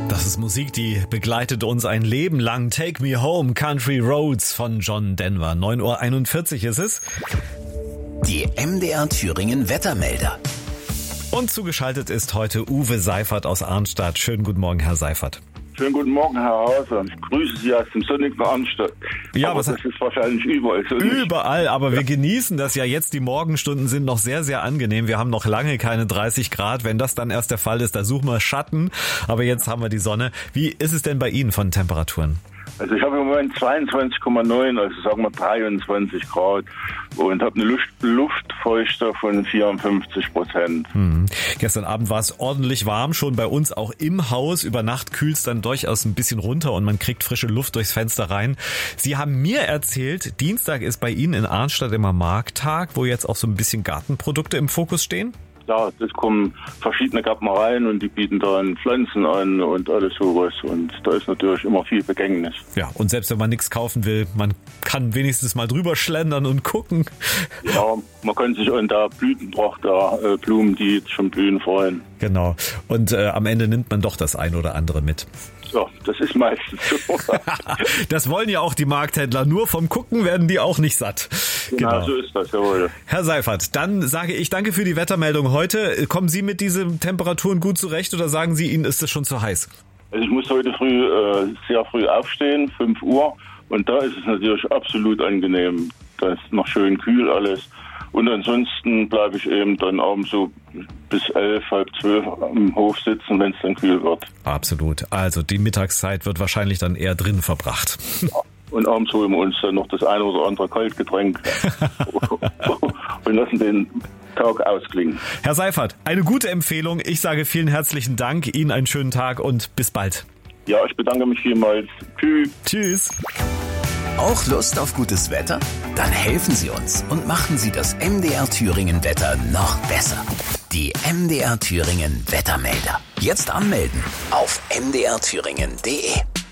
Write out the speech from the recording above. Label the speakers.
Speaker 1: Das ist Musik, die begleitet uns ein Leben lang. Take Me Home, Country Roads von John Denver. 9:41 Uhr ist es.
Speaker 2: Die MDR Thüringen Wettermelder.
Speaker 1: Und zugeschaltet ist heute Uwe Seifert aus Arnstadt. Schönen guten Morgen, Herr Seifert.
Speaker 3: Schönen guten Morgen, Herr Hauser. Ich grüße Sie aus dem sonnigen Arnstadt.
Speaker 1: Ja,
Speaker 3: aber das ist wahrscheinlich überall so.
Speaker 1: Überall, aber wir genießen das ja jetzt. Die Morgenstunden sind noch sehr, sehr angenehm. Wir haben noch lange keine 30 Grad. Wenn das dann erst der Fall ist, da suchen wir Schatten. Aber jetzt haben wir die Sonne. Wie ist es denn bei Ihnen von Temperaturen?
Speaker 3: Also ich habe im Moment 22,9, also sagen wir 23 Grad und habe eine Luftfeuchte von 54%.
Speaker 1: Gestern Abend war es ordentlich warm, schon bei uns auch im Haus. Über Nacht kühlt es dann durchaus ein bisschen runter und man kriegt frische Luft durchs Fenster rein. Sie haben mir erzählt, Dienstag ist bei Ihnen in Arnstadt immer Markttag, wo jetzt auch so ein bisschen Gartenprodukte im Fokus stehen.
Speaker 3: Ja, das kommen verschiedene Gärtnereien und die bieten dann Pflanzen an und alles sowas. Und da ist natürlich immer viel Begängnis.
Speaker 1: Ja, und selbst wenn man nichts kaufen will, man kann wenigstens mal drüber schlendern und gucken.
Speaker 3: Ja, man kann sich an der Blütenpracht der Blumen, die jetzt schon blühen, freuen.
Speaker 1: Genau. Und am Ende nimmt man doch das ein oder andere mit.
Speaker 3: Ja, das ist meistens so.
Speaker 1: Das wollen ja auch die Markthändler. Nur vom Gucken werden die auch nicht satt.
Speaker 3: Genau, so ist das, jawohl.
Speaker 1: Herr Seifert, dann sage ich danke für die Wettermeldung heute. Kommen Sie mit diesen Temperaturen gut zurecht oder sagen Sie, Ihnen ist es schon zu heiß?
Speaker 3: Also ich muss heute sehr früh aufstehen, 5 Uhr. Und da ist es natürlich absolut angenehm. Da ist noch schön kühl alles. Und ansonsten bleibe ich eben dann abends so bis 11, halb 12 am Hof sitzen, wenn es dann kühl wird.
Speaker 1: Absolut. Also die Mittagszeit wird wahrscheinlich dann eher drin verbracht.
Speaker 3: Und abends holen wir uns dann noch das eine oder andere Kaltgetränk und lassen den Tag ausklingen.
Speaker 1: Herr Seifert, eine gute Empfehlung. Ich sage vielen herzlichen Dank. Ihnen einen schönen Tag und bis bald.
Speaker 3: Ja, ich bedanke mich vielmals. Tschüss.
Speaker 1: Tschüss.
Speaker 2: Auch Lust auf gutes Wetter? Dann helfen Sie uns und machen Sie das MDR Thüringen Wetter noch besser. Die MDR Thüringen Wettermelder. Jetzt anmelden auf mdrthüringen.de.